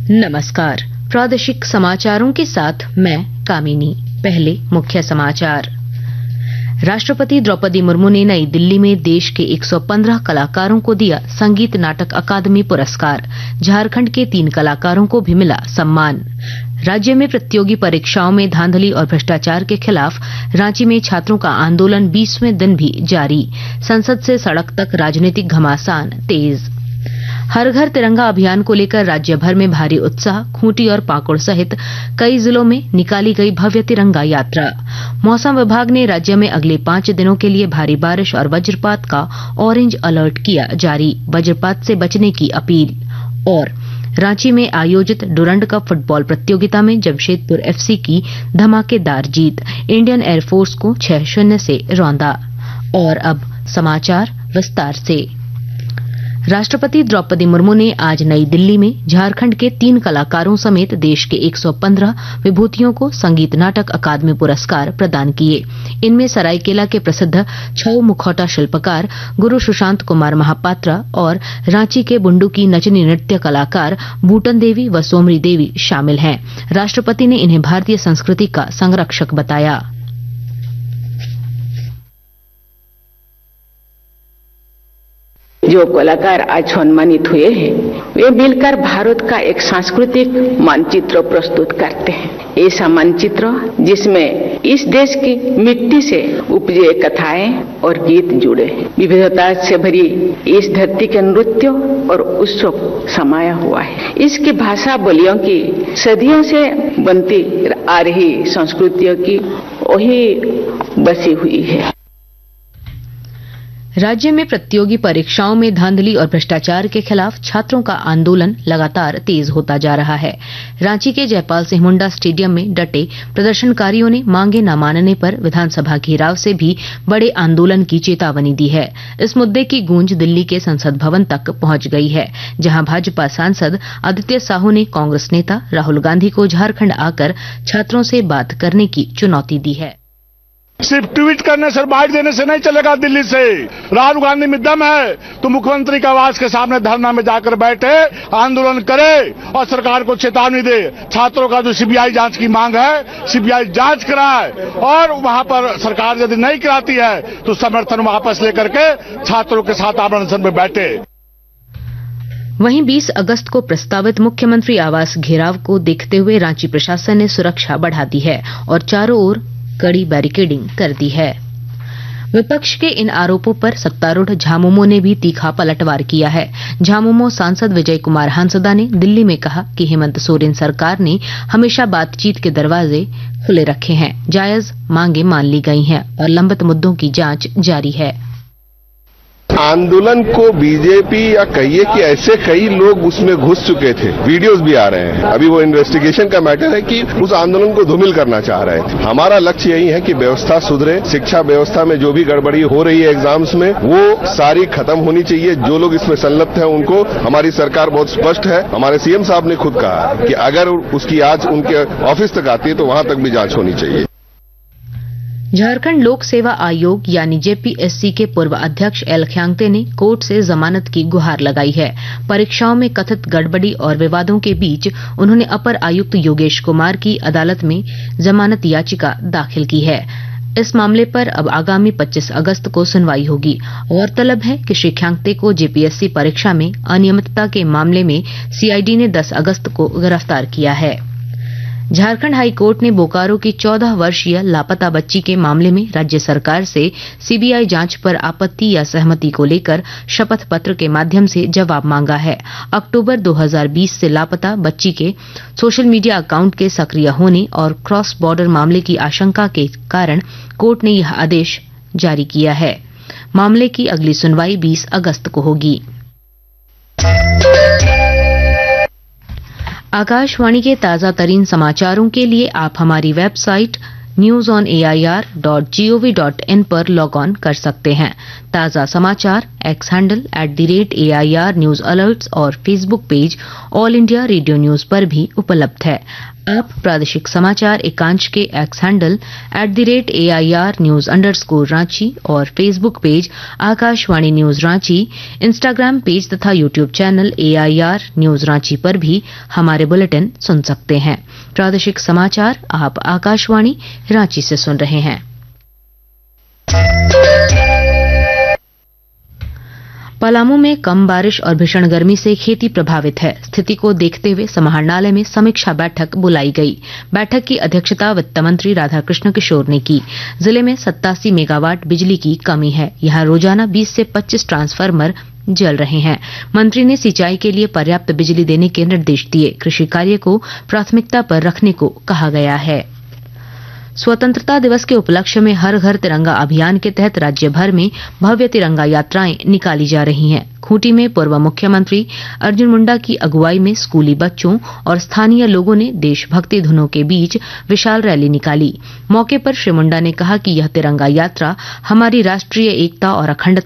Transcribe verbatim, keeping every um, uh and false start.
नमस्कार। प्रादेशिक समाचारों के साथ मैं कामिनी। पहले मुख्य समाचार। राष्ट्रपति द्रौपदी मुर्मू ने नई दिल्ली में देश के एक सौ पंद्रह कलाकारों को दिया संगीत नाटक अकादमी पुरस्कार। झारखंड के तीन कलाकारों को भी मिला सम्मान। राज्य में प्रतियोगी परीक्षाओं में धांधली और भ्रष्टाचार के खिलाफ रांची में छात्रों का आंदोलन बीसवें दिन भी जारी। संसद से सड़क तक राजनीतिक घमासान तेज। हर घर तिरंगा अभियान को लेकर राज्य भर में भारी उत्साह। खूंटी और पाकुड़ सहित कई जिलों में निकाली गई भव्य तिरंगा यात्रा। मौसम विभाग ने राज्य में अगले पांच दिनों के लिए भारी बारिश और वज्रपात का ऑरेंज अलर्ट किया जारी। वज्रपात से बचने की अपील। और रांची में आयोजित डुरंड कप फुटबॉल प्रतियोगिता में जमशेदपुर एफसी की धमाकेदार जीत। इंडियन एयरफोर्स को छह शून्य से रौंदा। और अब समाचार विस्तार से। राष्ट्रपति द्रौपदी मुर्मू ने आज नई दिल्ली में झारखंड के तीन कलाकारों समेत देश के एक सौ पंद्रह विभूतियों को संगीत नाटक अकादमी पुरस्कार प्रदान किए। इनमें सरायकेला के प्रसिद्ध छऊ मुखौटा शिल्पकार गुरु सुशांत कुमार महापात्रा और रांची के बुंडू की नचनी नृत्य कलाकार बूटन देवी व सोमरी देवी शामिल हैं। राष्ट्रपति ने इन्हें भारतीय संस्कृति का संरक्षक बताया। जो कलाकार आज सम्मानित हुए हैं वे मिलकर भारत का एक सांस्कृतिक मानचित्र प्रस्तुत करते हैं। ऐसा मानचित्र जिसमें इस देश की मिट्टी से उपजे कथाएं और गीत जुड़े हैं। विविधता से भरी इस धरती के नृत्य और उत्सव समाया हुआ है। इसकी भाषा बोलियों की सदियों से बनती आ रही संस्कृतियों की वही बसी हुई है। राज्य में प्रतियोगी परीक्षाओं में धांधली और भ्रष्टाचार के खिलाफ छात्रों का आंदोलन लगातार तेज होता जा रहा है। रांची के जयपाल सिंह मुंडा स्टेडियम में डटे प्रदर्शनकारियों ने मांगे न मानने पर विधानसभा घेराव से भी बड़े आंदोलन की चेतावनी दी है। इस मुद्दे की गूंज दिल्ली के संसद भवन तक पहुंच गई है, जहां भाजपा सांसद आदित्य साहू ने कांग्रेस नेता राहुल गांधी को झारखंड आकर छात्रों से बात करने की चुनौती दी है। सिर्फ ट्वीट करने से, बाइट देने से नहीं चलेगा। दिल्ली से राहुल गांधी में दम है तो मुख्यमंत्री के आवास के सामने धरना में जाकर बैठे, आंदोलन करे और सरकार को चेतावनी दे। छात्रों का जो सीबीआई जांच की मांग है, सीबीआई जांच कराए और वहां पर सरकार यदि नहीं कराती है तो समर्थन वापस लेकर के छात्रों के साथ अनशन में बैठे। वहीं बीस अगस्त को प्रस्तावित मुख्यमंत्री आवास घेराव को देखते हुए रांची प्रशासन ने सुरक्षा बढ़ा दी है और चारों ओर कड़ी बैरिकेडिंग कर दी है। विपक्ष के इन आरोपों पर सत्तारूढ़ झामुमो ने भी तीखा पलटवार किया है। झामुमो सांसद विजय कुमार हांसदा ने दिल्ली में कहा कि हेमंत सोरेन सरकार ने हमेशा बातचीत के दरवाजे खुले रखे हैं, जायज मांगे मान ली गई हैं और लंबित मुद्दों की जांच जारी है। आंदोलन को बीजेपी या कहिए कि ऐसे कई लोग उसमें घुस चुके थे, वीडियोस भी आ रहे हैं। अभी वो इन्वेस्टिगेशन का मैटर है कि उस आंदोलन को धूमिल करना चाह रहे थे। हमारा लक्ष्य यही है कि व्यवस्था सुधरे, शिक्षा व्यवस्था में जो भी गड़बड़ी हो रही है एग्जाम्स में वो सारी खत्म होनी चाहिए। जो लोग इसमें संलिप्त हैं उनको हमारी सरकार बहुत स्पष्ट है। हमारे सीएम साहब ने खुद कहा कि अगर उसकी आज उनके ऑफिस तक आती है तो वहां तक भी जांच होनी चाहिए। झारखंड लोक सेवा आयोग यानी जेपीएससी के पूर्व अध्यक्ष एल ख्यांगते ने कोर्ट से जमानत की गुहार लगाई है। परीक्षाओं में कथित गड़बड़ी और विवादों के बीच उन्होंने अपर आयुक्त योगेश कुमार की अदालत में जमानत याचिका दाखिल की है। इस मामले पर अब आगामी पच्चीस अगस्त को सुनवाई होगी। गौरतलब है कि श्री ख्यांगते को जेपीएससी परीक्षा में अनियमितता के मामले में सीआईडी ने दस अगस्त को गिरफ्तार किया है। झारखंड हाईकोर्ट ने बोकारो की चौदह वर्षीय लापता बच्ची के मामले में राज्य सरकार से सीबीआई जांच पर आपत्ति या सहमति को लेकर शपथ पत्र के माध्यम से जवाब मांगा है। अक्टूबर दो हज़ार बीस से लापता बच्ची के सोशल मीडिया अकाउंट के सक्रिय होने और क्रॉस बॉर्डर मामले की आशंका के कारण कोर्ट ने यह आदेश जारी किया है। मामले की अगली सुनवाई बीस अगस्त को होगी। आकाशवाणी के ताजा तरीन समाचारों के लिए आप हमारी website news on A I R dot G O V dot in पर लॉग ऑन कर सकते हैं। ताजा समाचार x handle at the rate A I R news alerts और Facebook page all India radio news पर भी उपलब्ध है। आप प्रादेशिक समाचार एकांश के x handle at the rate A I R news underscore Ranchi और Facebook page Akashvani news Ranchi, Instagram page तथा YouTube channel A I R news Ranchi पर भी हमारे बुलेटिन सुन सकते हैं। प्रादेशिक समाचार आप आकाशवाणी रांची से सुन रहे हैं। पलामू में कम बारिश और भीषण गर्मी से खेती प्रभावित है। स्थिति को देखते हुए समाहरणालय में समीक्षा बैठक बुलाई गई। बैठक की अध्यक्षता वित्त मंत्री राधाकृष्ण किशोर ने की। जिले में सत्तासी मेगावाट बिजली की कमी है। यहां रोजाना बीस से पच्चीस ट्रांसफार्मर जल रहे हैं। मंत्री ने सिंचाई के लिए पर्याप्त बिजली देने के निर्देश दिए। कृषि कार्य को प्राथमिकता पर रखने को कहा गया है। स्वतंत्रता दिवस के उपलक्ष्य में हर घर तिरंगा अभियान के तहत राज्य भर में भव्य तिरंगा यात्राएं निकाली जा रही हैं। खूंटी में पूर्व मुख्यमंत्री अर्जुन मुंडा की अगुवाई में स्कूली बच्चों और स्थानीय लोगों ने देशभक्ति धुनों के बीच विशाल रैली निकाली। मौके पर श्री मुंडा ने कहा कि यह तिरंगा यात्रा हमारी राष्ट्रीय एकता और अखंडता